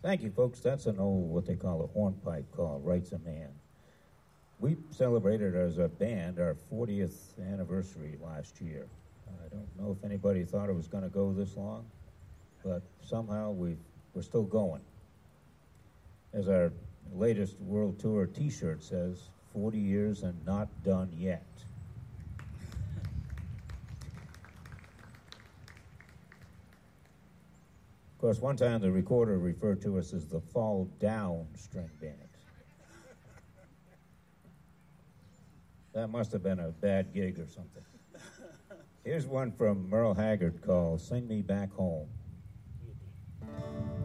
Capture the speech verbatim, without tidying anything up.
Thank you, folks. That's an old, what they call a hornpipe call, writes a man. We celebrated as a band our fortieth anniversary last year. I don't know if anybody thought it was going to go this long, but somehow we we're still going. As our latest World Tour t-shirt says, forty years and not done yet. Of course, one time the recorder referred to us as the Fall Down String Band. That must have been a bad gig or something. Here's one from Merle Haggard called Sing Me Back Home.